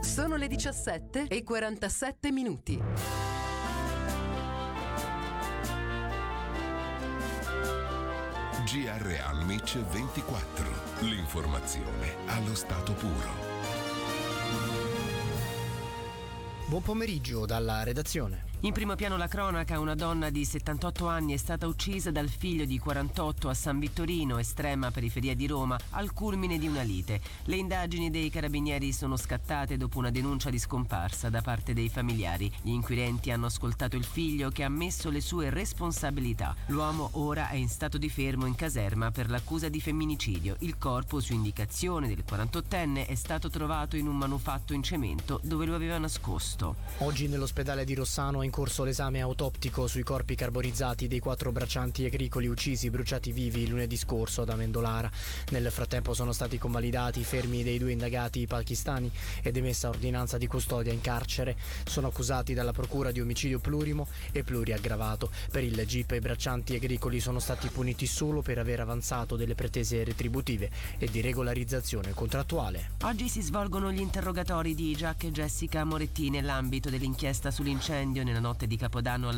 Sono le 17:47. GR Almic 24. L'informazione allo stato puro. Buon pomeriggio dalla redazione. In primo piano la cronaca, una donna di 78 anni è stata uccisa dal figlio di 48 a San Vittorino, estrema periferia di Roma, al culmine di una lite. Le indagini dei carabinieri sono scattate dopo una denuncia di scomparsa da parte dei familiari. Gli inquirenti hanno ascoltato il figlio che ha ammesso le sue responsabilità. L'uomo ora è in stato di fermo in caserma per l'accusa di femminicidio. Il corpo, su indicazione del 48enne, è stato trovato in un manufatto in cemento dove lo aveva nascosto. Oggi nell'ospedale di Rossano è in corso l'esame autoptico sui corpi carbonizzati dei 4 braccianti agricoli uccisi bruciati vivi lunedì scorso ad Amendolara. Nel frattempo sono stati convalidati i fermi dei 2 indagati pakistani ed emessa ordinanza di custodia in carcere. Sono accusati dalla procura di omicidio plurimo e pluriaggravato. Per il GIP i braccianti agricoli sono stati puniti solo per aver avanzato delle pretese retributive e di regolarizzazione contrattuale. Oggi si svolgono gli interrogatori di Jack e Jessica Moretti nell'ambito dell'inchiesta sull'incendio nella notte di Capodanno al